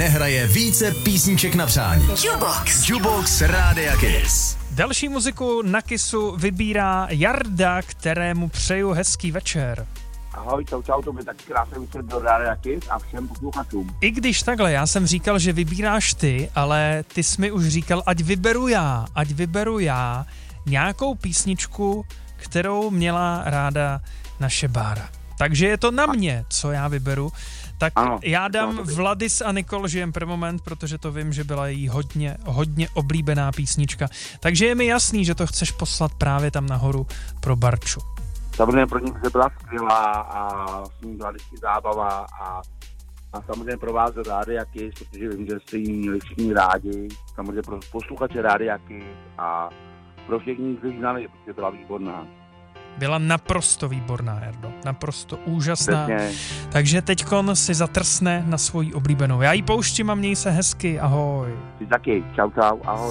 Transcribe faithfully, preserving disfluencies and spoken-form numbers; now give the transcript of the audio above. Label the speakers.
Speaker 1: nehraje více písniček na přání.
Speaker 2: Jukebox.
Speaker 1: Jukebox Rádia Kiss.
Speaker 3: Další muziku na Kissu vybírá Jarda, kterému přeju hezký večer.
Speaker 4: Ahoj, čau, čau, to by taky krásný večer do Rádia Kiss a všem posluchačům.
Speaker 3: I když takhle, já jsem říkal, že vybíráš ty, ale ty jsi mi už říkal, ať vyberu já, ať vyberu já nějakou písničku, kterou měla ráda naše Bára. Takže je to na mě, co já vyberu. Tak ano, já dám Vladis a Nikol žijem per moment, protože to vím, že byla jí hodně, hodně oblíbená písnička. Takže je mi jasný, že to chceš poslat právě tam nahoru pro Barču.
Speaker 4: Samozřejmě pro ní se byla skvělá a s ní byla vždycky zábava a, a samozřejmě pro vás Rádia Kiss, protože vím, že jste jí měli všichni rádi, samozřejmě pro posluchače Rádia Kiss a pro všechny, kteří znali, protože byla výborná.
Speaker 3: Byla naprosto výborná, Jardo. Naprosto úžasná.
Speaker 4: Přesně.
Speaker 3: Takže teďkon si zatrsne na svoji oblíbenou. Já jí pouštím a měj se hezky. Ahoj.
Speaker 4: Ty taky. Čau, čau. Ahoj.